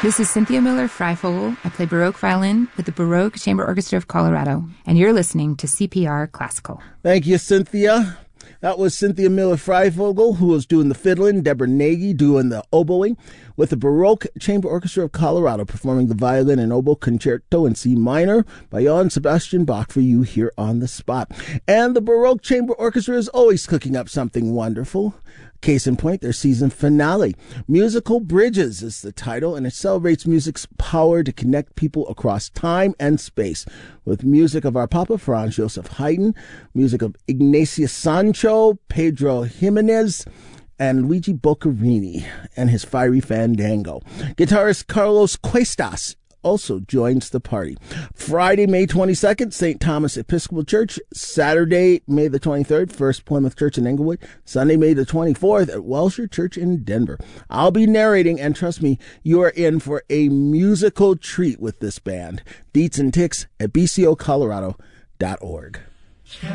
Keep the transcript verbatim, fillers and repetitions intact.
This is Cynthia Miller-Freifogel. I play Baroque violin with the Baroque Chamber Orchestra of Colorado, and you're listening to C P R Classical. Thank you, Cynthia. That was Cynthia Miller-Freifogel, who was doing the fiddling, Deborah Nagy doing the oboing, with the Baroque Chamber Orchestra of Colorado performing the violin and oboe concerto in C minor by Johann Sebastian Bach for you here on the spot. And the Baroque Chamber Orchestra is always cooking up something wonderful. Case in point, their season finale. Musical Bridges is the title, and it celebrates music's power to connect people across time and space with music of our Papa Franz Joseph Haydn, music of Ignatius Sancho, Pedro Jimenez, and Luigi Boccherini and his fiery fandango. Guitarist Carlos Cuestas also joins the party. Friday, May twenty-second, Saint Thomas Episcopal Church. Saturday, May the twenty-third, First Plymouth Church in Englewood. Sunday, May the twenty-fourth, at Welsher Church in Denver. I'll be narrating, and trust me, you are in for a musical treat with this band. Deets and Ticks at b c o colorado dot org.